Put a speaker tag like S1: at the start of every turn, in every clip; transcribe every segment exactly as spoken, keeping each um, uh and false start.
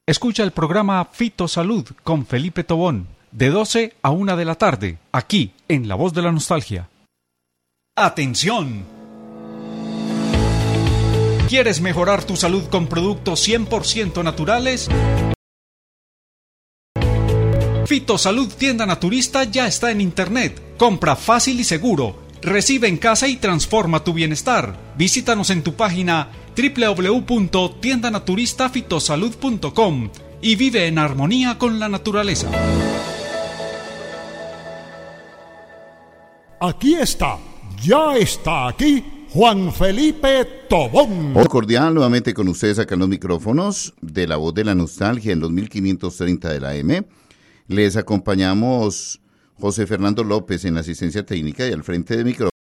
S1: Escucha el programa Fitosalud con Felipe Tobón, de doce a una de la tarde, aquí en La Voz de la Nostalgia. ¡Atención! ¿Quieres mejorar tu salud con productos cien por ciento naturales? Fitosalud Tienda Naturista ya está en internet. Compra fácil y seguro. Recibe en casa y transforma tu bienestar. Visítanos en tu página doble u doble u doble u punto tienda naturista fitosalud punto com y vive en armonía con la naturaleza.
S2: Aquí está, ya está aquí Juan Felipe Tobón.
S3: Hola, cordial nuevamente con ustedes acá en los micrófonos de La Voz de la Nostalgia en los mil quinientos treinta de la M. Les acompañamos José Fernando López en la asistencia técnica y al frente de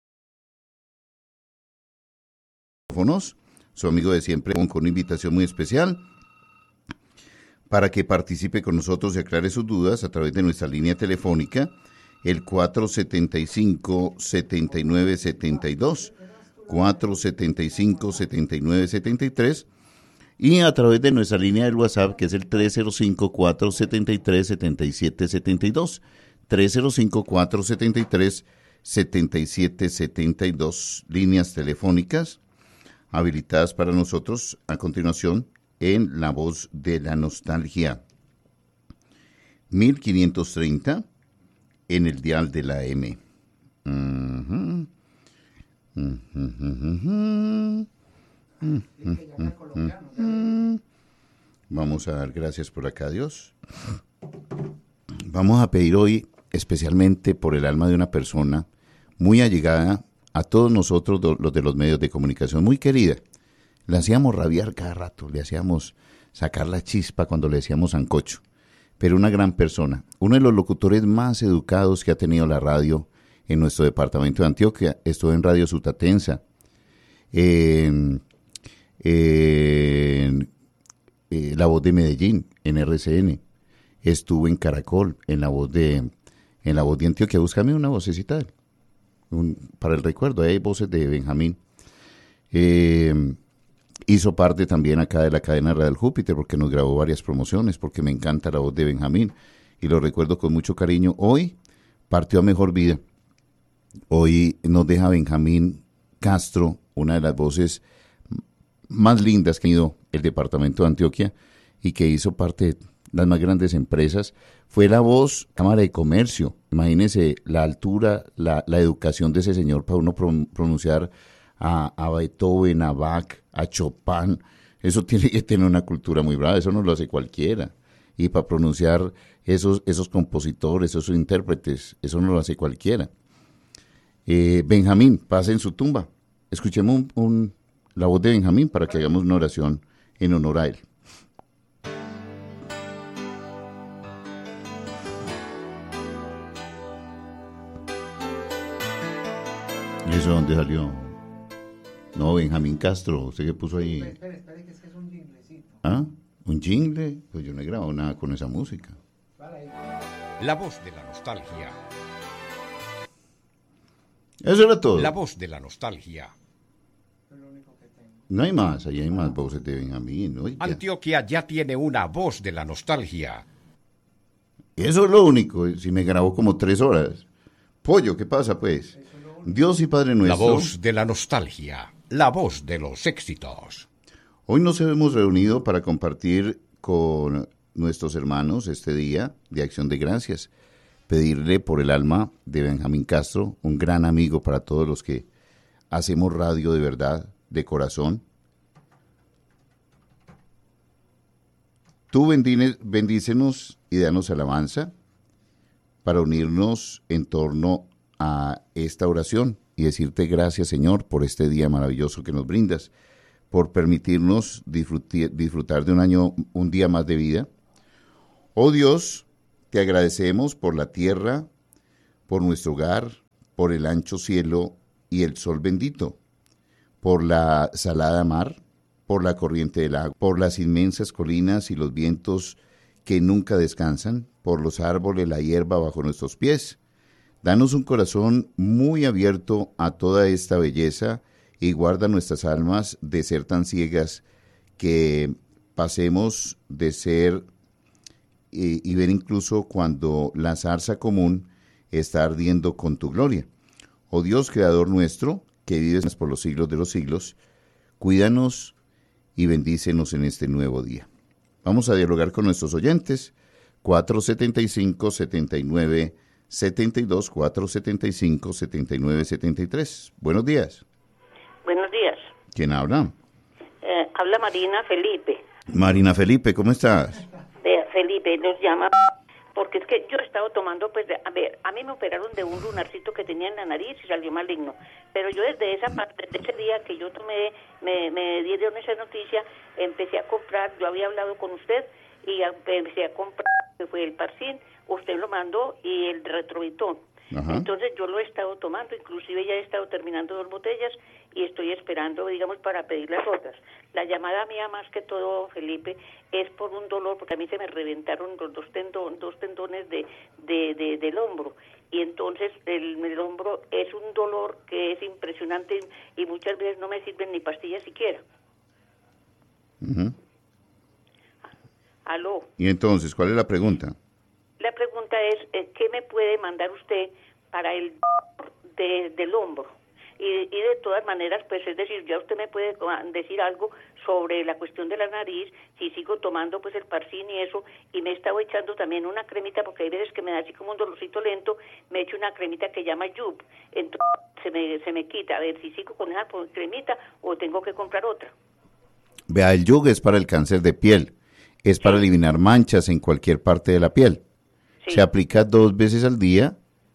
S3: micrófonos, su amigo de siempre, con una invitación muy especial para que participe con nosotros y aclare sus dudas a través de nuestra línea telefónica, el cuatro setenta y cinco, setenta y nueve setenta y dos, cuatro setenta y cinco, setenta y nueve setenta y tres, y a través de nuestra línea del WhatsApp, que es el tres cero cinco, cuatro setenta y tres, setenta y siete setenta y dos, tres cero cinco, cuatro setenta y tres, setenta y siete setenta y dos, líneas telefónicas habilitadas para nosotros a continuación en La Voz de la Nostalgia. mil quinientos treinta en el dial de la M. Uh-huh. Uh-huh, uh-huh. Uh-huh, uh-huh. Vamos a dar gracias por acá, Dios. Vamos a pedir hoy especialmente por el alma de una persona muy allegada a todos nosotros, los de los medios de comunicación, muy querida. Le hacíamos rabiar cada rato, le hacíamos sacar la chispa cuando le decíamos sancocho, pero una gran persona, uno de los locutores más educados que ha tenido la radio en nuestro departamento de Antioquia. Estuvo en Radio Sutatensa, en, en, en La Voz de Medellín, en R C N, estuvo en Caracol, en La Voz de, en la voz de Antioquia. Búscame una vocecita un, para el recuerdo, hay voces de Benjamín. Eh, hizo parte también acá de la cadena Radial Júpiter, porque nos grabó varias promociones, porque me encanta la voz de Benjamín, y lo recuerdo con mucho cariño. Hoy partió a mejor vida. Hoy nos deja Benjamín Castro, una de las voces más lindas que ha tenido el departamento de Antioquia, y que hizo parte de las más grandes empresas. Fue la voz Cámara de Comercio. Imagínense la altura, la, la educación de ese señor para uno pro, pronunciar a, a Beethoven, a Bach, a Chopin. Eso tiene que tener una cultura muy brava, eso no lo hace cualquiera. Y para pronunciar esos, esos compositores, esos intérpretes, eso no lo hace cualquiera. Eh, Benjamín, pase en su tumba. Escuchemos un, un, la voz de Benjamín para que hagamos una oración en honor a él. ¿Eso dónde salió? No, Benjamín Castro, ¿usted qué puso ahí?
S4: Espere, espere, que es que es un jinglecito.
S3: ¿Ah? ¿Un jingle? Pues yo no he grabado nada con esa música.
S5: La Voz de la Nostalgia.
S3: Eso era todo.
S5: La Voz de la Nostalgia.
S3: No hay más, ahí hay más voces de Benjamín, ¿no?
S5: Antioquia ya tiene una Voz de la Nostalgia.
S3: Eso es lo único, si me grabó como tres horas. Pollo, ¿qué pasa pues? Dios y Padre nuestro.
S5: La Voz de la Nostalgia, la voz de los éxitos.
S3: Hoy nos hemos reunido para compartir con nuestros hermanos este día de Acción de Gracias. Pedirle por el alma de Benjamín Castro, un gran amigo para todos los que hacemos radio de verdad, de corazón. Tú bendines, bendícenos y danos alabanza para unirnos en torno a esta oración y decirte gracias, Señor, por este día maravilloso que nos brindas, por permitirnos disfrutar, disfrutar de un año, un día más de vida. Oh Dios, te agradecemos por la tierra, por nuestro hogar, por el ancho cielo y el sol bendito, por la salada mar, por la corriente del agua, por las inmensas colinas y los vientos que nunca descansan, por los árboles, la hierba bajo nuestros pies. Danos un corazón muy abierto a toda esta belleza y guarda nuestras almas de ser tan ciegas que pasemos de ser eh, y ver incluso cuando la zarza común está ardiendo con tu gloria. Oh Dios, Creador nuestro, que vives por los siglos de los siglos, cuídanos y bendícenos en este nuevo día. Vamos a dialogar con nuestros oyentes, cuatro setenta y cinco, setenta y nueve, setenta y dos, cuatro setenta y cinco, setenta y nueve, setenta y tres. Buenos días.
S6: Buenos días.
S3: ¿Quién habla?
S6: Eh, habla Marina Felipe.
S3: Marina Felipe, ¿cómo estás?
S6: De Felipe nos llama porque es que yo he estado tomando, pues, de, a ver, a mí me operaron de un lunarcito que tenía en la nariz y salió maligno, pero yo desde esa parte, desde ese día que yo tomé, me, me dieron esa noticia, empecé a comprar, yo había hablado con usted y a, empecé a comprar, que fue el Parcin, usted lo mandó y el Retrovitón. Ajá. Entonces yo lo he estado tomando, inclusive ya he estado terminando dos botellas y estoy esperando, digamos, para pedir las otras. La llamada mía más que todo, Felipe, es por un dolor, porque a mí se me reventaron los dos, tendon, dos tendones de, de, de, del hombro, y entonces el, el hombro es un dolor que es impresionante y muchas veces no me sirven ni pastillas siquiera.
S3: Uh-huh.
S6: Aló.
S3: ¿Y entonces cuál es la pregunta?
S6: La pregunta es, eh, ¿qué me puede mandar usted para el dolor de, del hombro? Y, y de todas maneras, pues es decir, ya usted me puede decir algo sobre la cuestión de la nariz, si sigo tomando pues el Parcin y eso, y me he estado echando también una cremita, porque hay veces que me da así como un dolorcito lento, me echo una cremita que llama Yup, entonces se me, se me quita, a ver si sigo con esa cremita o tengo que comprar otra.
S3: Vea, el Yup es para el cáncer de piel, es sí. para eliminar manchas en cualquier parte de la piel. Sí. Se aplica dos veces al día,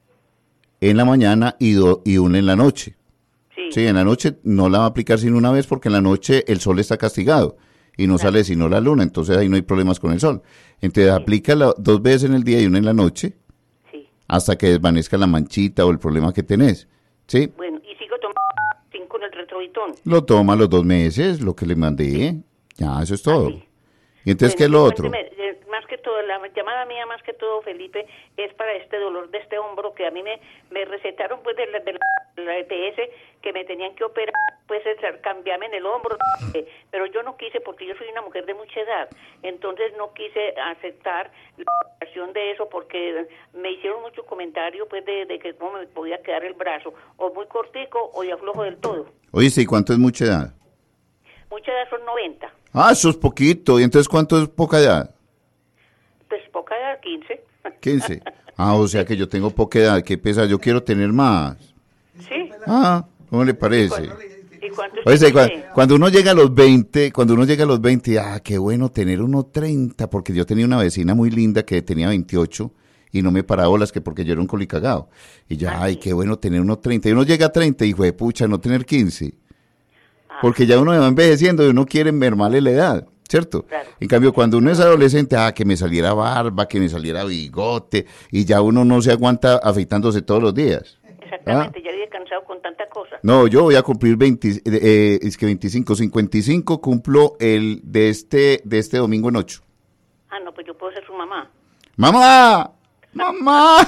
S3: en la mañana y, do, y una en la noche. Sí. sí, en la noche no la va a aplicar sino una vez porque en la noche el sol está castigado y no claro. sale sino la luna, entonces ahí no hay problemas con el sol. Entonces sí. aplícala dos veces en el día y una en la noche sí. hasta que desvanezca la manchita o el problema que tenés. ¿Sí?
S6: Bueno, y sigo tomando cinco en el Retrovitón.
S3: Lo toma los dos meses, lo que le mandé. Sí. Ya, eso es todo. Ah, sí. Y entonces, bueno, ¿qué es lo otro?
S6: Más que todo, la llamada mía más que todo, Felipe, es para este dolor de este hombro que a mí me, me recetaron pues de la, de la E P S que me tenían que operar, pues cambiarme en el hombro, eh, pero yo no quise porque yo soy una mujer de mucha edad, entonces no quise aceptar la operación de eso porque me hicieron mucho comentario pues de, de que cómo me podía quedar el brazo, o muy cortico o ya flojo del todo.
S3: Oye, ¿y cuánto es mucha edad?
S6: Mucha edad son noventa.
S3: Ah, eso es poquito, ¿y entonces cuánto es poca edad?
S6: Pues poca edad, quince.
S3: quince. Ah, o sea que yo tengo poca edad, qué pesa, yo quiero tener más.
S6: Sí.
S3: Ah, ¿cómo le parece?
S6: ¿Y cuánto
S3: Oye, cuando, cuando uno llega a los veinte, cuando uno llega a los veinte, ah, qué bueno tener uno treinta, porque yo tenía una vecina muy linda que tenía veintiocho y no me paraba bolas que porque yo era un colicagado. Y ya, ay, qué bueno tener uno treinta. Y uno llega a treinta y hijo de pucha, no tener quince. Porque ya uno va envejeciendo y uno quiere mermarle la edad, ¿cierto? Claro. En cambio, cuando uno es adolescente, ah, que me saliera barba, que me saliera bigote, y ya uno no se aguanta afeitándose todos los días.
S6: Exactamente, ¿Ah? Ya había cansado con tanta cosa.
S3: No, yo voy a cumplir veinte, eh, es que veinticinco, cincuenta y cinco cumplo el de este, de este domingo en ocho.
S6: Ah, no, pues yo puedo ser su mamá.
S3: ¡Mamá! ¡Mamá!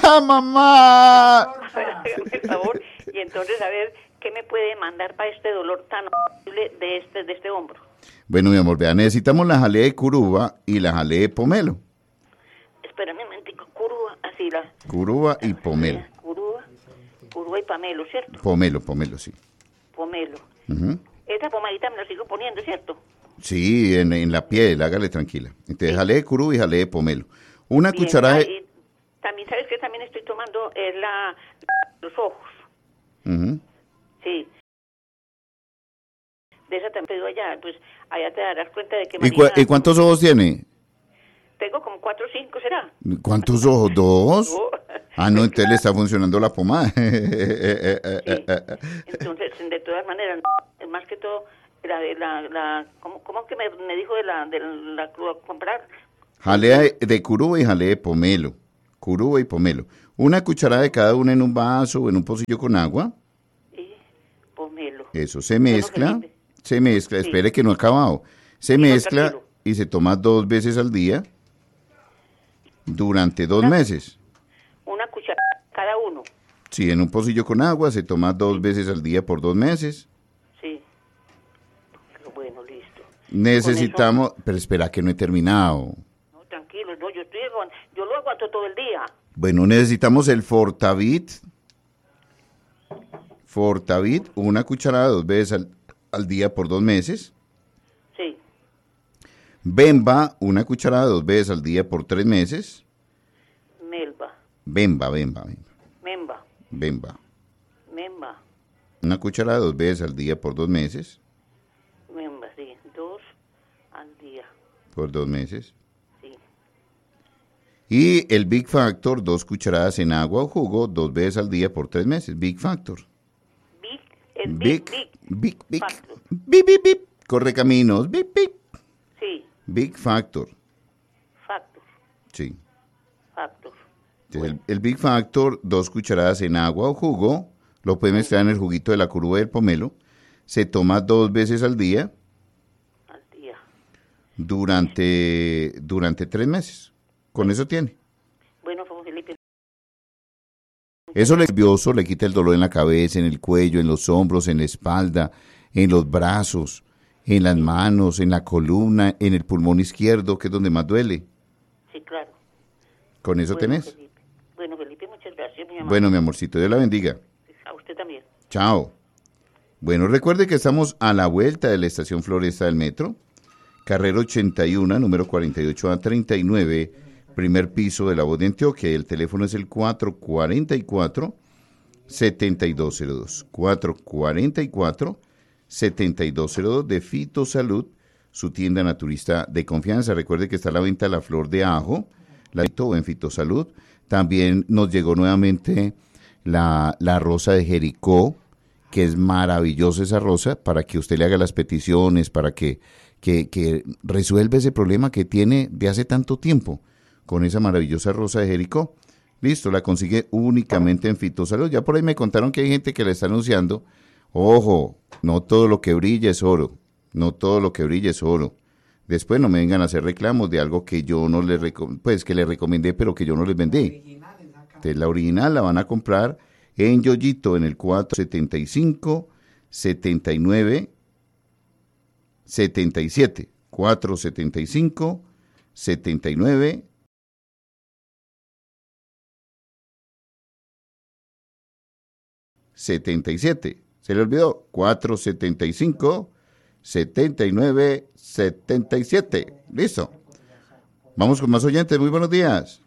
S3: ¡Mamá!
S6: Por favor, y entonces, a ver, ¿qué me puede mandar para este dolor tan horrible de este, de este hombro?
S3: Bueno, mi amor, vea, necesitamos la jalea de curuba y la jalea de pomelo.
S6: Espérame un momentico, curuba, así la...
S3: Curuba y pomelo.
S6: Curuba, curuba y pomelo, ¿cierto?
S3: Pomelo, pomelo, sí.
S6: Pomelo.
S3: Uh-huh.
S6: Esta pomadita me la sigo poniendo, ¿cierto?
S3: Sí, en, en la piel, hágale tranquila. Entonces, sí. Jalea de curuba y jalea de pomelo. Una Bien, cucharada de...
S6: Y también, ¿sabes qué? También estoy tomando es la, los ojos.
S3: Uh-huh.
S6: Sí. De esa también pido allá, pues allá te darás cuenta de que...
S3: ¿Y, cu- ¿Y cuántos ojos tiene?
S6: Tengo como cuatro o cinco, ¿será?
S3: ¿Cuántos ojos? ¿Dos? No. Ah, no, entonces le está funcionando la pomada.
S6: Sí. Entonces, de todas maneras, más que todo, la, la, la, ¿cómo, cómo que me, me dijo de la, de la, comprar?
S3: Jalea de, de curuba y jalea de pomelo. Curuba y pomelo. Una cucharada de cada una en un vaso o en un pocillo con agua.
S6: Y pomelo.
S3: Eso, se mezcla, se mezcla, sí. Espere que no ha acabado. Se y mezcla no y se toma dos veces al día durante dos una, meses.
S6: Una cucharada cada uno.
S3: Sí, en un pocillo con agua se toma dos veces al día por dos meses.
S6: Sí. Bueno, listo.
S3: Necesitamos, pero espera que no he terminado.
S6: No, tranquilo, no, yo estoy aguant- yo lo aguanto todo el día.
S3: Bueno, necesitamos el Fortavit. Fortavit, una cucharada dos veces al, al día por dos meses.
S6: Sí,
S3: Bemba, una cucharada dos veces al día por tres meses.
S6: Melba,
S3: Bemba, Bemba, Bemba,
S6: Memba,
S3: Bemba.
S6: Memba,
S3: Una cucharada dos veces al día por dos meses.
S6: Memba, sí, dos al día,
S3: Por dos meses.
S6: sí.
S3: Y el Big Factor, dos cucharadas en agua o jugo, dos veces al día por tres meses. Big Factor.
S6: Big, el Big, Big,
S3: Big, Big.
S6: Factor.
S3: Bip, bip, bip. Corre caminos. Bip, bip.
S6: Sí,
S3: Big Factor.
S6: Factor,
S3: Sí.
S6: Factor.
S3: Entonces, el, el Big Factor, dos cucharadas en agua o jugo, lo puede mezclar en el juguito de la curva del pomelo. Se toma dos veces al día
S6: Al día.
S3: durante, durante tres meses. Con eso tiene.
S6: Bueno, Juan Felipe,
S3: Eso le nervioso, le quita el dolor en la cabeza, en el cuello, en los hombros, en la espalda, en los brazos, en las manos, en la columna, en el pulmón izquierdo, que es donde más duele.
S6: sí, claro.
S3: Con eso
S6: Bueno,
S3: tenés.
S6: Felipe. Bueno, Felipe, muchas gracias, mi amor.
S3: Bueno, mi amorcito, Dios la bendiga.
S6: A usted también.
S3: Chao. Bueno, recuerde que estamos a la vuelta de la estación Floresta del Metro, carrera ochenta y uno, número cuarenta y ocho A treinta y nueve, primer piso de La Voz de Antioquia, y el teléfono es el cuatro cuatro cuatro, siete dos cero dos. cuatro cuatro cuatro, siete dos cero dos de Fitosalud, su tienda naturista de confianza. Recuerde que está a la venta la flor de ajo, la en Fitosalud. También nos llegó nuevamente la, la rosa de Jericó, que es maravillosa esa rosa, para que usted le haga las peticiones, para que, que, que resuelva ese problema que tiene de hace tanto tiempo, con esa maravillosa rosa de Jericó. Listo, la consigue únicamente en Fitosalud. Ya por ahí me contaron que hay gente que la está anunciando. Ojo, no todo lo que brilla es oro, no todo lo que brilla es oro. Después no me vengan a hacer reclamos de algo que yo no les recom- pues que les recomendé, pero que yo no les vendí. Entonces, la original la van a comprar en Yoyito, en el cuatro setenta y cinco, setenta y nueve, setenta y siete. cuatro setenta y cinco, setenta y nueve, setenta y siete. ¿Se le olvidó? cuatro setenta y cinco, setenta y nueve, setenta y siete. Listo. Vamos con más oyentes. Muy buenos días.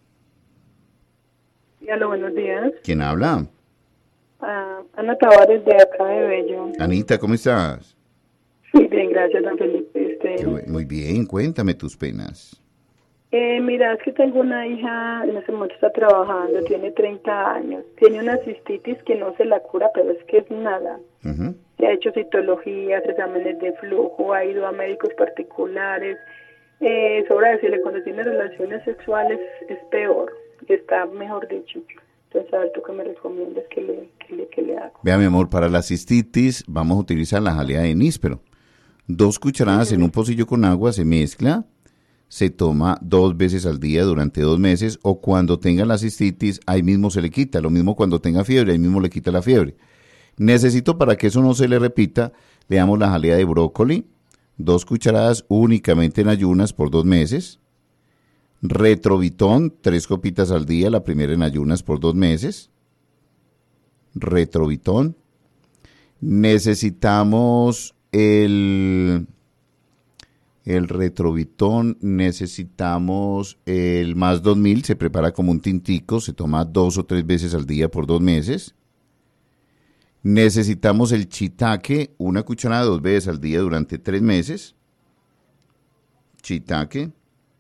S7: Hola, buenos días.
S3: ¿Quién habla?
S7: Ah, Ana Tavares de acá de Bello.
S3: Anita, ¿cómo estás?
S7: Sí, bien, gracias, don Felipe. Este,
S3: Qué bu- Muy bien, cuéntame tus penas.
S7: eh, mira, es que tengo una hija, en ese momento está trabajando, tiene treinta años. Tiene una cistitis que no se la cura, pero es que es nada.
S3: Ujú.
S7: Se ha hecho citologías, exámenes de flujo, ha ido a médicos particulares. Eh, sobra decirle, cuando tiene relaciones sexuales es peor, está mejor dicho. Entonces, a ver, ¿tú qué me recomiendas que le, que le, que le hago?
S3: Vea, mi amor, para la cistitis vamos a utilizar la jalea de níspero. Dos cucharadas en un pocillo con agua se mezcla, se toma dos veces al día durante dos meses, o cuando tenga la cistitis, ahí mismo se le quita. Lo mismo cuando tenga fiebre, ahí mismo le quita la fiebre. Necesito, para que eso no se le repita, le damos la jalea de brócoli, dos cucharadas únicamente en ayunas por dos meses. Retrovitón, tres copitas al día, la primera en ayunas por dos meses. Retrovitón. Necesitamos el, el retrovitón, necesitamos el más dos mil, se prepara como un tintico, se toma dos o tres veces al día por dos meses. Necesitamos el chitaque, una cucharada dos veces al día durante tres meses. Chitaque.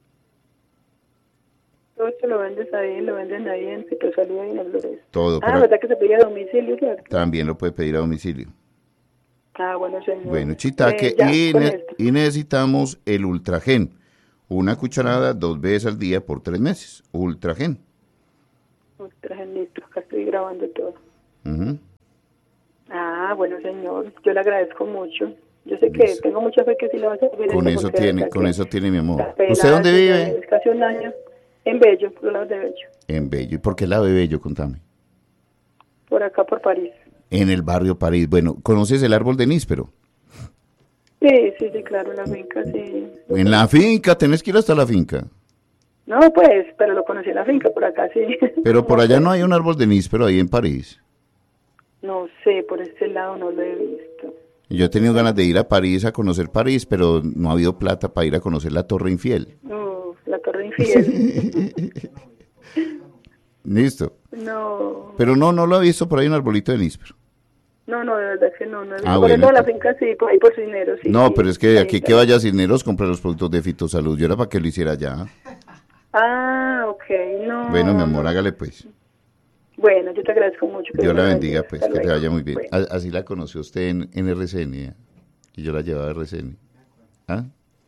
S7: Todo esto lo vendes ahí, lo venden ahí en Fitosalud y en el Flores.
S3: Todo.
S7: Ah,
S3: Para,
S7: ¿verdad que se pedía a domicilio, cierto?
S3: también lo puede pedir a domicilio.
S7: Ah, bueno, señor.
S3: Bueno, chitaque.
S7: Eh, ya,
S3: y,
S7: con
S3: ne-
S7: esto.
S3: y necesitamos el ultragen. Una cucharada dos veces al día por tres meses. Ultragen.
S7: Traje listo, acá estoy grabando todo.
S3: Ujú.
S7: Ah, bueno, señor, yo le agradezco mucho. Yo sé que
S3: Listo.
S7: tengo mucha fe que sí le va a servir.
S3: Con
S7: esto,
S3: eso
S7: porque de
S3: tiene,
S7: verdad
S3: con
S7: que
S3: eso tiene mi amor.
S7: la pelada
S3: ¿Usted dónde
S7: que ya
S3: vive?
S7: Es casi un año. En Bello, por los lados de Bello.
S3: En Bello. ¿Y por qué la de Bello? Contame.
S7: Por acá, por París.
S3: En el barrio París. Bueno, ¿conoces el árbol de níspero?
S7: Sí, sí, sí, claro, la finca, sí.
S3: En la finca, tenés que ir hasta la finca.
S7: No, pues, pero lo conocí en la finca, por acá sí.
S3: Pero por allá no hay un árbol de níspero ahí en París.
S7: No sé, por este lado no lo he visto.
S3: Yo he tenido ganas de ir a París a conocer París, pero no ha habido plata para ir a conocer la Torre Infiel.
S7: Uf, la Torre Infiel.
S3: Listo.
S7: No,
S3: Pero no, no lo he visto por ahí un arbolito de níspero.
S7: no, no, de verdad que no. no he visto.
S3: Ah,
S7: Por
S3: bueno,
S7: ejemplo, la
S3: entonces-
S7: finca sí, por ahí por Cisneros, sí.
S3: No,
S7: sí,
S3: pero es que
S7: ahí
S3: aquí
S7: está.
S3: que vaya a Cisneros compra los productos de Fitosalud. Yo era para que lo hiciera allá.
S7: Ah, ok, no.
S3: Bueno, mi amor,
S7: no.
S3: hágale pues.
S7: Bueno, yo te agradezco mucho. que
S3: Dios la
S7: me
S3: bendiga, pues,
S7: Hasta
S3: que te
S7: luego.
S3: vaya muy bien.
S7: Bueno.
S3: A- Así la conoció usted en, en R C N, ¿eh? Y yo la llevaba a R C N. ¿Ah?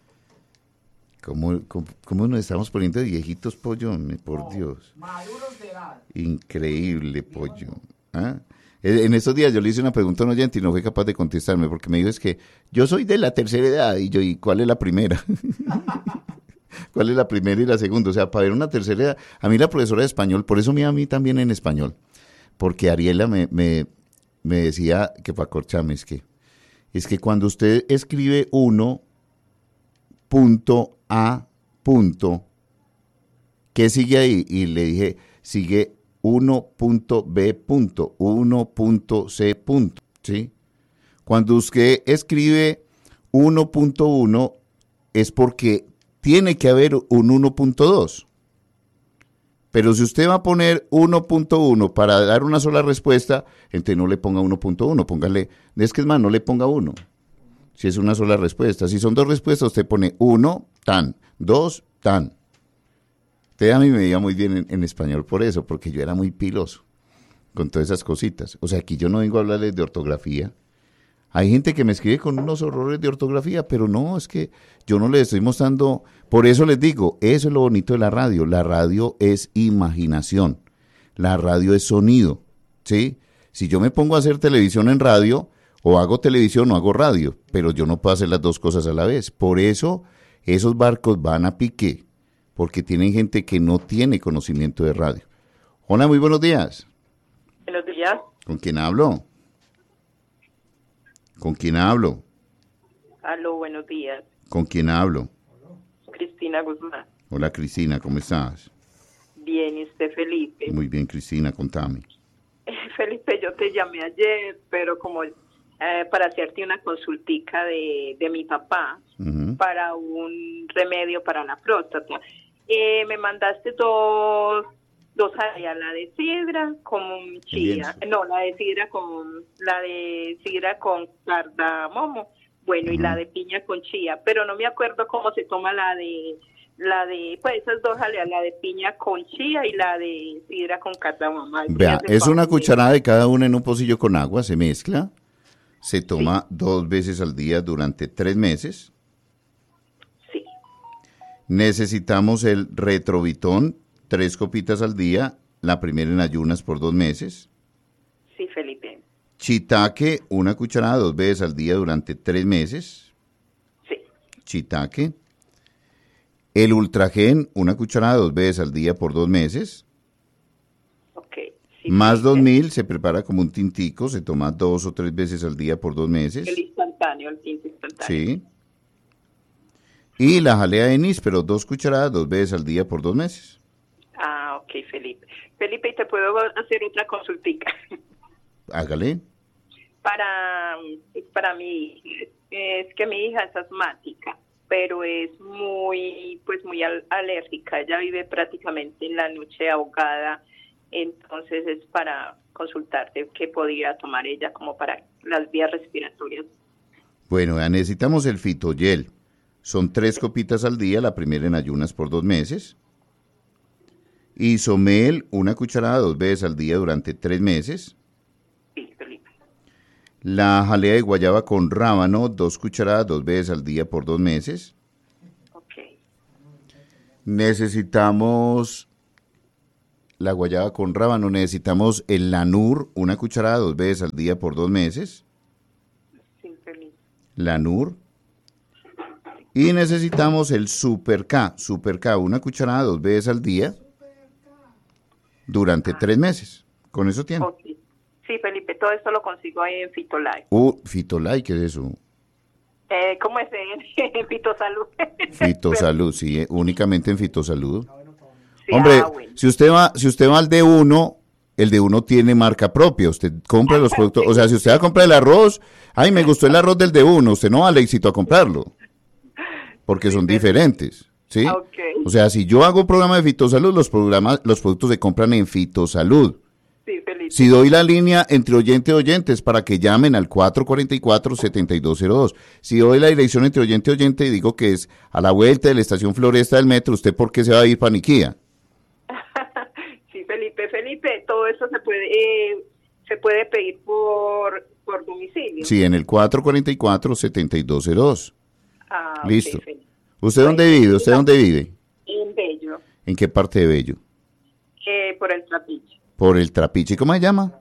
S3: ¿Cómo, cómo, cómo nos estamos poniendo de viejitos, pollo? Por Dios.
S4: Maduros de edad.
S3: Increíble, pollo. ¿Ah? En en estos días yo le hice una pregunta a un oyente y no fue capaz de contestarme porque me dijo es que yo soy de la tercera edad y yo, ¿y cuál es la primera? ¿Cuál es la primera y la segunda? O sea, para ver una tercera edad. A mí la profesora de español, por eso me a mí también en español, porque Ariela me, me, me decía que para corcharme es que, es que cuando usted escribe uno punto a punto, ¿qué sigue ahí? Y le dije, sigue uno punto b punto, uno punto c punto, ¿sí? Cuando usted escribe uno punto uno es porque tiene que haber un uno punto dos. Pero si usted va a poner uno punto uno para dar una sola respuesta, entonces no le ponga uno punto uno, póngale, es que es más, no le ponga uno. Si es una sola respuesta. Si son dos respuestas, usted pone uno, tan, dos, tan. Usted a mí me veía muy bien en, en español por eso, porque yo era muy piloso con todas esas cositas. O sea, aquí yo no vengo a hablarles de ortografía. Hay gente que me escribe con unos horrores de ortografía, pero no, es que yo no les estoy mostrando. Por eso les digo, eso es lo bonito de la radio. La radio es imaginación. La radio es sonido, ¿sí? Si yo me pongo a hacer televisión en radio, o hago televisión o hago radio, pero yo no puedo hacer las dos cosas a la vez. Por eso esos barcos van a pique, porque tienen gente que no tiene conocimiento de radio. Hola, muy buenos días.
S8: Buenos días.
S3: ¿Con quién hablo? ¿Con quién hablo?
S8: Aló, buenos días.
S3: ¿Con quién hablo?
S8: Cristina Guzmán.
S3: Hola, Cristina, ¿cómo estás?
S8: Bien, ¿y usted, Felipe?
S3: Muy bien, Cristina, contame.
S8: Felipe, yo te llamé ayer, pero como eh, para hacerte una consultica de, de mi papá
S3: Ujú.
S8: para un remedio para la próstata. Eh, me mandaste dos, dos áreas, la de sidra con chía.
S3: lienzo.
S8: No, la de sidra con, la de sidra con cardamomo. Bueno, y
S3: Ujú.
S8: la de piña con chía, pero no me acuerdo cómo se toma la de, la de, pues esas dos áreas, la de piña con chía y la de sidra con cardamomo. Ay,
S3: Vea,
S8: sí,
S3: es una
S8: favor.
S3: cucharada de cada una en un pocillo con agua, se mezcla, se toma dos veces al día durante tres meses.
S8: Sí,
S3: Necesitamos el retrovitón, tres copitas al día, la primera en ayunas por dos meses.
S8: sí, Felipe.
S3: Chitaque, una cucharada dos veces al día durante tres meses.
S8: Sí,
S3: Chitaque. El ultragen, una cucharada dos veces al día por dos meses.
S8: ok. Sí,
S3: Más
S8: Felipe.
S3: dos mil se prepara como un tintico, se toma dos o tres veces al día por dos meses.
S8: El instantáneo, el tinto instantáneo.
S3: Sí. Y la jalea de níspero, dos cucharadas dos veces al día por dos meses.
S8: Ah, ok, Felipe. Felipe, ¿y te puedo hacer otra consultica?
S3: Hágale.
S8: para, para mi es que mi hija es asmática, pero es muy, pues muy al- alérgica. Ella vive prácticamente en la noche ahogada, entonces es para consultarte qué podría tomar ella como para las vías respiratorias.
S3: Bueno, ya necesitamos el fitoyel. Son tres copitas al día, la primera en ayunas por dos meses. Isomel, una cucharada dos veces al día durante tres meses.
S8: Sí, Felipe.
S3: La jalea de guayaba con rábano, dos cucharadas dos veces al día por dos meses.
S8: Ok.
S3: Necesitamos la guayaba con rábano, necesitamos el lanur, una cucharada dos veces al día por dos meses.
S8: Sí, Felipe.
S3: Lanur. Y necesitamos el Super K, Super K, una cucharada dos veces al día durante tres meses. Con eso tiene.
S8: Ok. Sí, Felipe, todo esto lo consigo ahí en Fitolife.
S3: Uh, Fitolay, ¿qué es eso?
S8: Eh, ¿Cómo es en, en Fitosalud?
S3: Fitosalud, sí, eh, únicamente en Fitosalud.
S8: Sí,
S3: Hombre,
S8: ah, bueno.
S3: si usted va, si usted va al de uno, el de uno tiene marca propia. Usted compra los productos, o sea, si usted va a comprar el arroz, ay, me gustó el arroz del de uno, usted no va al éxito a comprarlo, porque son diferentes, ¿sí?
S8: Okay.
S3: O sea, si yo hago un programa de Fitosalud, los programas, los productos se compran en Fitosalud.
S8: Sí, feliz.
S3: Si doy la línea entre oyente y oyentes para que llamen al cuatro cuatro cuatro, siete dos cero dos. Si doy la dirección entre oyente y oyente y digo que es a la vuelta de la estación Floresta del metro, ¿usted por qué se va a ir para Niquía?
S8: Sí, Felipe, Felipe, todo eso se puede eh, se puede pedir por, por domicilio.
S3: Sí, en el cuatro cuatro cuatro, siete dos cero dos.
S8: Ah,
S3: Listo.
S8: ok, Felipe.
S3: ¿Usted dónde vive? ¿Usted dónde vive?
S8: En Bello,
S3: ¿En qué parte de Bello?
S8: eh, por el Trapiche.
S3: Por el Trapiche. ¿Cómo se llama?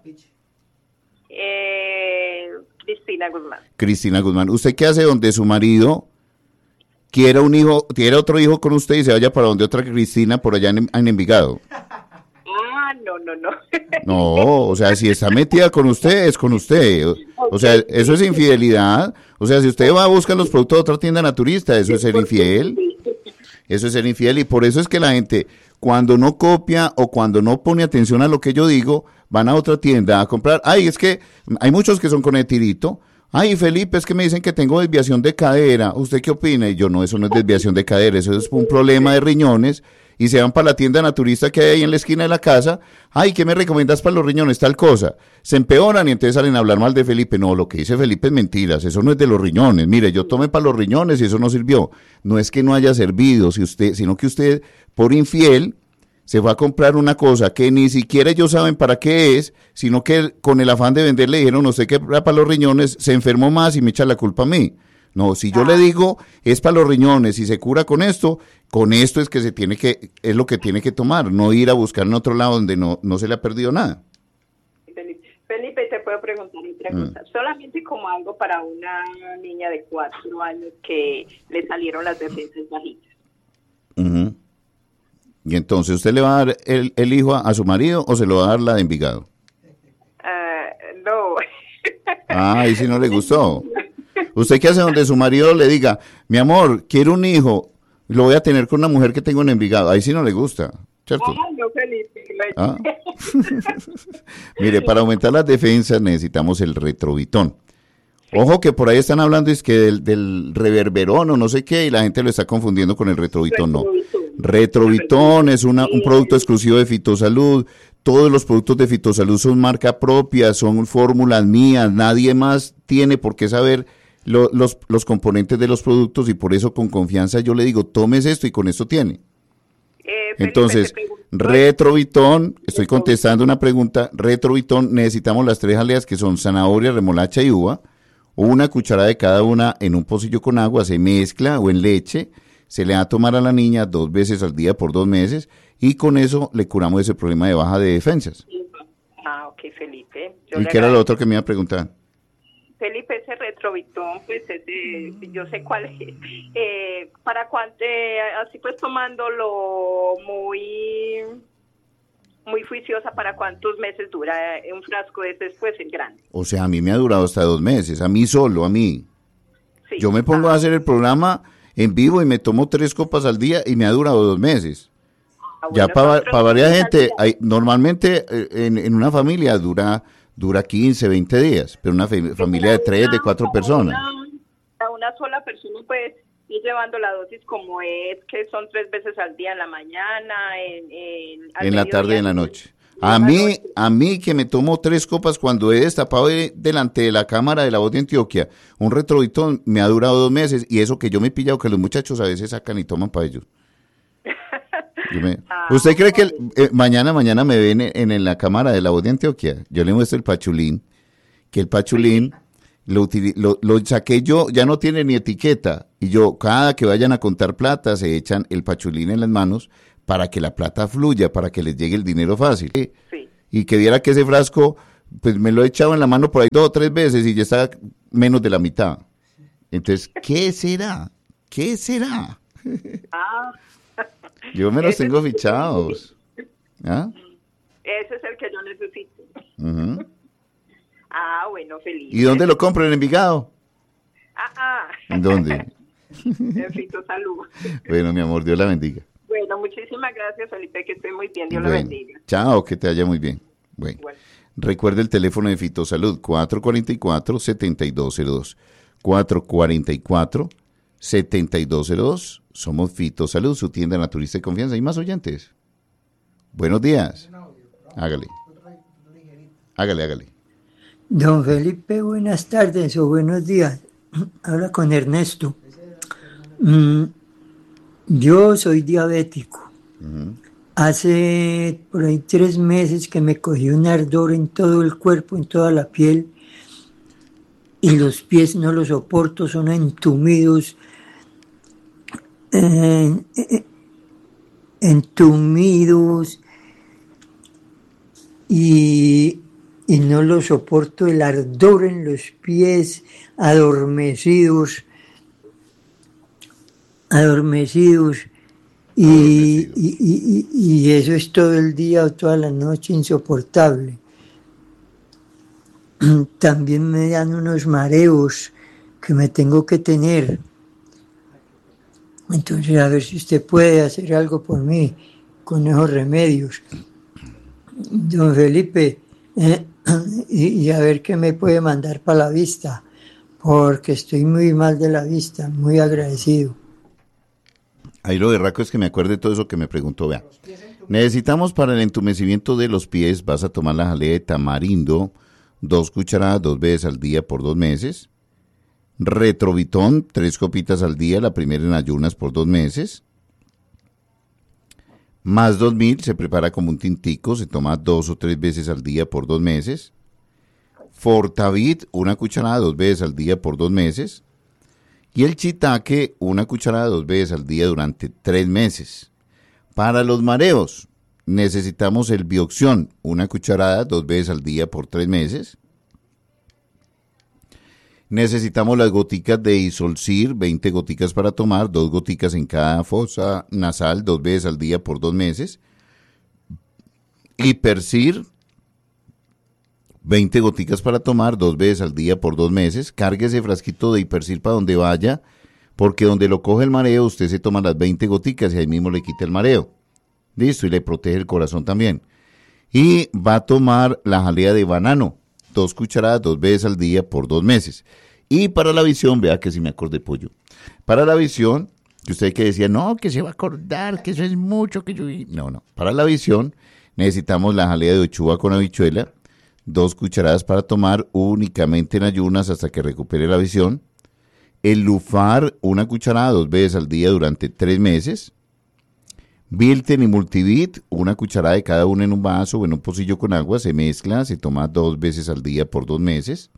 S8: Eh, Cristina Guzmán.
S3: Cristina Guzmán. ¿Usted qué hace donde su marido quiera un hijo, quiera otro hijo con usted y se vaya para donde otra Cristina por allá en, en Envigado?
S8: Ah, no, no, no.
S3: No, o sea, si está metida con usted, es con usted. O, o sea, eso es infidelidad. O sea, si usted va a buscar los productos de otra tienda naturista, eso es ser infiel. Eso es ser infiel y por eso es que la gente, cuando no copia o cuando no pone atención a lo que yo digo, van a otra tienda a comprar. Ay, es que hay muchos que son con el tirito. Ay, Felipe, es que me dicen que tengo desviación de cadera. ¿Usted qué opina? Y yo, no, eso no es desviación de cadera, eso es un problema de riñones. Y se van para la tienda naturista que hay ahí en la esquina de la casa. Ay, ¿qué me recomiendas para los riñones? Tal cosa. Se empeoran y entonces salen a hablar mal de Felipe. No, lo que dice Felipe es mentiras. Eso no es de los riñones. Mire, yo tomé para los riñones y eso no sirvió. No es que no haya servido, si usted, sino que usted, por infiel, se fue a comprar una cosa que ni siquiera ellos saben para qué es, sino que con el afán de vender le dijeron, no sé qué era para los riñones, se enfermó más y me echa la culpa a mí. No, si yo le digo, es para los riñones y se cura con esto, con esto es que se tiene que, es lo que tiene que tomar, no ir a buscar en otro lado donde no, no se le ha perdido nada.
S8: Felipe, Felipe, te puedo preguntar otra cosa. Mm. Solamente como algo para una niña de cuatro años que le salieron las defensas bajitas.
S3: Uh-huh. Y entonces, ¿usted le va a dar el, el hijo a, a su marido o se lo va a dar la de Envigado?
S8: Uh, no.
S3: Ah, y si no le gustó. ¿Usted qué hace donde su marido le diga, mi amor, quiero un hijo, lo voy a tener con una mujer que tengo en Envigado? Ahí sí no le gusta, ¿cierto?
S8: Ah, no, Felipe.
S3: ¿Ah? Mire, para aumentar las defensas necesitamos el retrovitón. Ojo que por ahí están hablando es que del, del reverberón o no sé qué y la gente lo está confundiendo con el retrovitón. No, retrovitón es una, un producto exclusivo de Fitosalud. Todos los productos de Fitosalud son marca propia, son fórmulas mías. Nadie más tiene por qué saber lo, los, los componentes de los productos y por eso con confianza yo le digo, tomes esto y con esto tiene.
S8: Eh,
S3: Entonces, retrovitón, estoy contestando una pregunta, retrovitón, necesitamos las tres aleas que son zanahoria, remolacha y uva. Una cucharada de cada una en un pocillo con agua, se mezcla o en leche, se le da a tomar a la niña dos veces al día por dos meses y con eso le curamos ese problema de baja de defensas.
S8: Ah, ok, Felipe. Yo
S3: ¿Y qué era lo otro que me iba a preguntar?
S8: Felipe, ese retrovitón, pues ese, yo sé cuál es. Eh, ¿Para cuánto? Eh, así pues tomándolo muy... muy juiciosa, ¿para cuántos meses dura un frasco de ese después el grande?
S3: O sea, a mí me ha durado hasta dos meses, a mí solo, a mí.
S8: Sí.
S3: Yo me pongo ah. a hacer el programa en vivo y me tomo tres copas al día y me ha durado dos meses. Ah, bueno, ya para pa varias gente, hay, normalmente eh, en, en una familia dura dura quince, veinte días, pero una familia de tres, una, de cuatro personas.
S8: Una, una sola persona pues ir llevando la dosis como es, que son tres veces al día, en la mañana, en, en,
S3: en la tarde y en la noche. A mí, a mí que me tomo tres copas cuando he destapado de, delante de la cámara de La Voz de Antioquia, un retrovitón me ha durado dos meses y eso que yo me he pillado que los muchachos a veces sacan y toman para ellos. Me, ah, ¿Usted cree que el, eh, mañana, mañana me ven en, en la cámara de La Voz de Antioquia? Yo le muestro el pachulín, que el pachulín lo, lo, lo saqué yo, ya no tiene ni etiqueta, y yo, cada que vayan a contar plata, se echan el pachulín en las manos para que la plata fluya, para que les llegue el dinero fácil. Sí. Y que viera que ese frasco, pues me lo he echado en la mano por ahí dos o tres veces y ya está menos de la mitad. Entonces, ¿qué será? ¿Qué será?
S8: Ah.
S3: Yo me los ese tengo fichados. ¿Ah?
S8: Ese es el que yo necesito.
S3: Uh-huh.
S8: Ah, bueno, feliz.
S3: ¿Y dónde lo compro? ¿En Envigado?
S8: Ah, ah.
S3: ¿En dónde?
S8: En Fitosalud.
S3: Bueno, mi amor, Dios la bendiga.
S8: Bueno, muchísimas gracias, Felipe, que esté muy bien. Dios la
S3: Bueno,
S8: bendiga.
S3: chao, que te vaya muy bien. Bueno,
S8: Igual.
S3: recuerda el teléfono de Fitosalud, cuatro cuatro cuatro, siete dos cero dos. cuatro cuatro cuatro, siete dos cero dos. Somos Fitosalud, su tienda naturista de confianza. ¿Hay más oyentes? Buenos días. Hágale. Hágale, hágale.
S9: Don Felipe, buenas tardes o buenos días. Habla con Ernesto. Mm, yo soy diabético.
S3: Uh-huh.
S9: Hace por ahí tres meses que me cogí un ardor en todo el cuerpo, en toda la piel, y los pies no los soporto, son entumidos, eh, eh, entumidos, y, y no los soporto, el ardor en los pies, adormecidos, adormecidos. Y, y, y, y eso es todo el día o toda la noche insoportable. También me dan unos mareos que me tengo que tener. Entonces, a ver si usted puede hacer algo por mí con esos remedios. Don Felipe, eh, y, y a ver qué me puede mandar para la vista, porque estoy muy mal de la vista, muy agradecido.
S3: Ahí lo berraco es que me acuerde todo eso que me preguntó. Vea, necesitamos para el entumecimiento de los pies, vas a tomar la jalea de tamarindo, dos cucharadas dos veces al día por dos meses. Retrovitón, tres copitas al día, la primera en ayunas por dos meses. Más dos mil se prepara como un tintico, se toma dos o tres veces al día por dos meses. Fortavit, una cucharada dos veces al día por dos meses. Y el shiitake, una cucharada dos veces al día durante tres meses. Para los mareos, necesitamos el Bioxión, una cucharada dos veces al día por tres meses. Necesitamos las goticas de Isolcir, veinte goticas para tomar, dos goticas en cada fosa nasal, dos veces al día por dos meses. Hipercir, veinte goticas para tomar, dos veces al día por dos meses. Cargue ese frasquito de Hipercir para donde vaya, porque donde lo coge el mareo, usted se toma las veinte goticas y ahí mismo le quita el mareo. Listo, y le protege el corazón también. Y va a tomar la jalea de banano, dos cucharadas, dos veces al día por dos meses. Y para la visión, vea que si me acordé pollo. Para la visión, que usted que decía, no, que se va a acordar, que eso es mucho, que yo... No, no. Para la visión, necesitamos la jalea de ochuva con habichuela, dos cucharadas para tomar únicamente en ayunas hasta que recupere la visión. El Lufar, una cucharada dos veces al día durante tres meses. Bilten y Multivit, una cucharada de cada uno en un vaso o en un pocillo con agua, se mezcla, se toma dos veces al día por dos meses.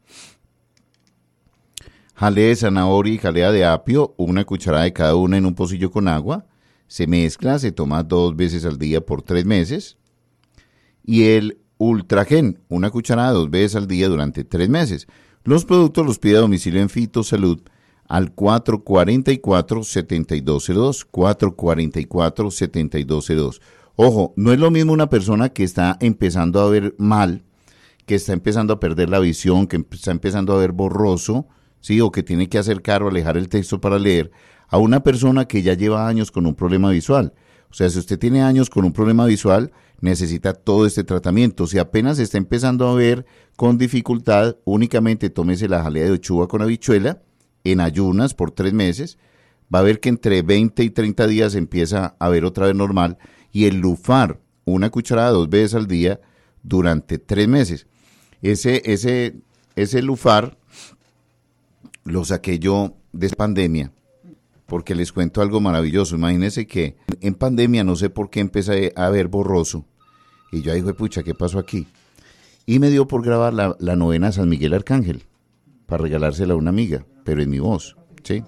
S3: Jalea de zanahoria y jalea de apio, una cucharada de cada una en un pocillo con agua, se mezcla, se toma dos veces al día por tres meses. Y el Ultragen, una cucharada dos veces al día durante tres meses. Los productos los pide a domicilio en Fitosalud al cuatro cuatro cuatro, siete dos cero dos, cuatro cuatro cuatro, siete dos cero dos. Ojo, no es lo mismo una persona que está empezando a ver mal, que está empezando a perder la visión, que está empezando a ver borroso, ¿sí? O que tiene que acercar o alejar el texto para leer, a una persona que ya lleva años con un problema visual. O sea, si usted tiene años con un problema visual, necesita todo este tratamiento. Si apenas está empezando a ver con dificultad, únicamente tómese la jalea de ochuva con habichuela en ayunas por tres meses. Va a ver que entre veinte y treinta días empieza a ver otra vez normal. Y el Lufar, una cucharada dos veces al día durante tres meses. Ese, ese, ese Lufar lo saqué yo de pandemia, porque les cuento algo maravilloso. Imagínense que en pandemia no sé por qué empecé a ver borroso. Y yo dije, pucha, ¿qué pasó aquí? Y me dio por grabar la, la novena a San Miguel Arcángel, para regalársela a una amiga, pero en mi voz, ¿sí?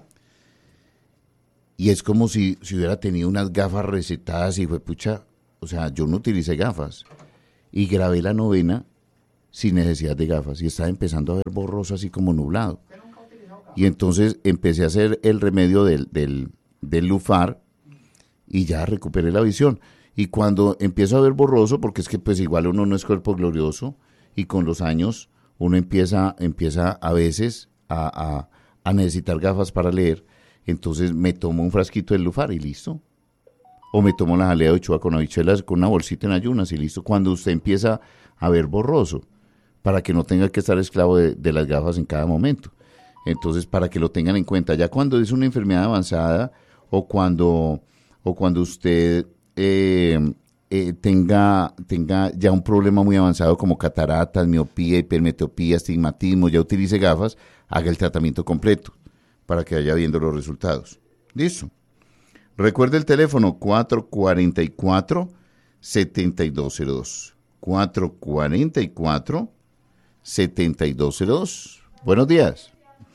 S3: Y es como si, si hubiera tenido unas gafas recetadas y fue, pucha, o sea, yo no utilicé gafas. Y grabé la novena sin necesidad de gafas. Y estaba empezando a ver borroso, así como nublado. Y entonces empecé a hacer el remedio del, del, del Lufar y ya recuperé la visión. Y cuando empiezo a ver borroso, porque es que pues igual uno no es cuerpo glorioso, y con los años uno empieza, empieza a veces a, a, a necesitar gafas para leer, entonces me tomo un frasquito del Lufar y listo. O me tomo la jalea de Ochoa con habichuelas con una bolsita en ayunas y listo. Cuando usted empieza a ver borroso, para que no tenga que estar esclavo de, de las gafas en cada momento. Entonces, para que lo tengan en cuenta, ya cuando es una enfermedad avanzada o cuando, o cuando usted eh, eh, tenga, tenga ya un problema muy avanzado como cataratas, miopía, hipermetropía, astigmatismo, ya utilice gafas, haga el tratamiento completo para que vaya viendo los resultados. Listo. Recuerde el teléfono cuatro cuatro cuatro, siete dos cero dos. cuatro cuatro cuatro, siete dos cero dos. Buenos días.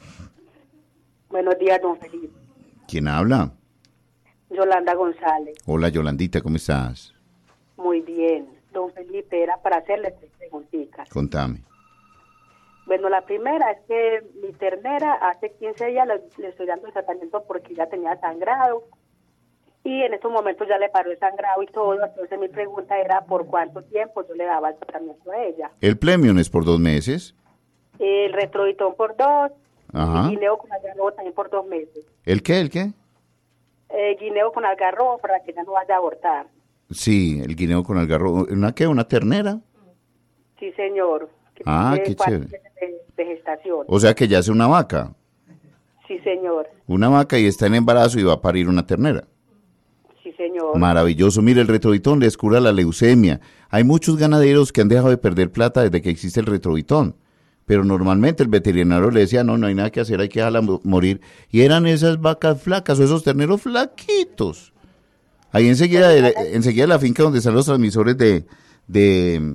S10: Buenos días, don Felipe.
S3: ¿Quién habla?
S10: Yolanda González.
S3: Hola, Yolandita, ¿cómo estás?
S10: Muy bien. Don Felipe, era para hacerle tres preguntitas.
S3: Contame.
S10: Bueno, la primera es que mi ternera hace quince días le, le estoy dando el tratamiento porque ya tenía sangrado. Y en estos momentos ya le paró el sangrado y todo. Entonces mi pregunta era por cuánto tiempo yo le daba el tratamiento a ella.
S3: ¿El Premium es por dos meses?
S10: El Retrovitón por dos.
S3: Ajá.
S10: Y guineo con algarrobo también por dos meses.
S3: ¿El qué? ¿El qué?
S10: Eh, guineo con algarrobo para que ella no vaya a abortar.
S3: Sí, el guineo con algarrobo. ¿Una qué? ¿Una ternera?
S10: Sí, señor.
S3: Ah,
S10: Eh,
S3: qué
S10: cuatro
S3: chévere.
S10: meses De, de gestación.
S3: O sea que ya es una vaca.
S10: Sí, señor.
S3: Una vaca y está en embarazo y va a parir una ternera.
S10: Sí, señor.
S3: Maravilloso. Mire, el Retrovitón les cura la leucemia. Hay muchos ganaderos que han dejado de perder plata desde que existe el Retrovitón. Pero normalmente el veterinario le decía, no, no hay nada que hacer, hay que dejarla mo- morir. Y eran esas vacas flacas o esos terneros flaquitos. Ahí enseguida de, la- enseguida de la finca donde están los transmisores de, de,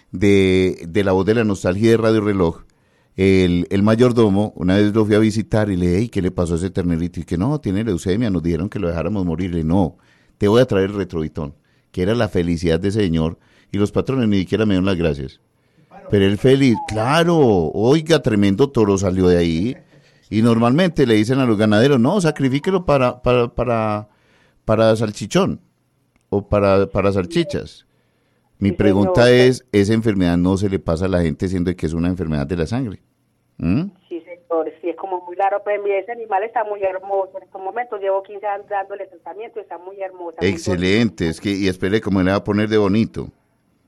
S3: de, de la voz de la nostalgia y de Radio Reloj, el, el mayordomo, una vez lo fui a visitar y le dije, "Ey, ¿qué le pasó a ese ternerito?" Y que no, tiene leucemia, nos dijeron que lo dejáramos morir. Le no, te voy a traer el Retrovitón, que era la felicidad de ese señor. Y los patrones ni siquiera me dieron las gracias. Pero él feliz, claro, oiga, tremendo toro salió de ahí. Y normalmente le dicen a los ganaderos, no, sacrifíquelo para, para, para, para salchichón o para, para salchichas. Mi
S10: Sí,
S3: pregunta
S10: señor.
S3: es, ¿esa enfermedad no se le pasa a la gente siendo que es una enfermedad de la sangre? ¿Mm?
S10: Sí, señor. Sí, es como muy raro. Pero mire, ese animal está muy hermoso. En estos momentos llevo quince años dándole tratamiento y está muy hermosa. muy
S3: Excelente, es que, y espere cómo le va a poner de bonito.
S10: bonita.